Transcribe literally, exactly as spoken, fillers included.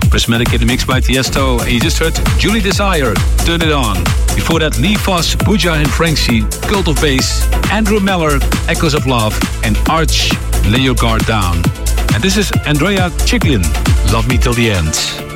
Prismatic in the mix by Tiesto. And you just heard Julie Desire, Turn It On. Before that, Lee Foss, Pooja and Franksy, Cult of Bass, Andrew Meller, Echoes of Love, and Arch, Lay Your Guard Down. And this is Andrea Chicklin, Love Me Till the End.